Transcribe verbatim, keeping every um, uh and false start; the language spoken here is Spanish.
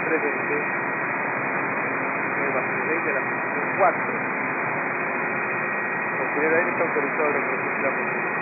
tres veinte. Nueve veinte a la posición cuatro. El auxiliar aéreo está autorizado a reproducir la posición.